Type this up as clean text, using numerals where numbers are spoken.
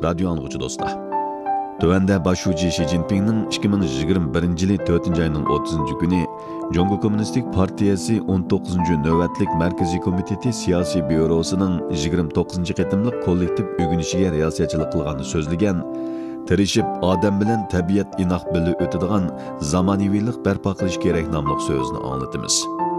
radio anlıqçı dostlar. Tövende başucu Xi Jinping'nin 2021 yılı 4. ayının 30. günü Jongo Kommunistik Partiyasi 19. növbetlik Merkezi Komiteti Siyasi Bürosu'nun 29. qetimlik kollektiv ögünüşüge riyasiyatçılık kılganı sözlegen, tirishib odam bilan tabiat inoq bilib o'tadigan zamonaviylik barpo qilish kerak nomli so'zni anglatamiz.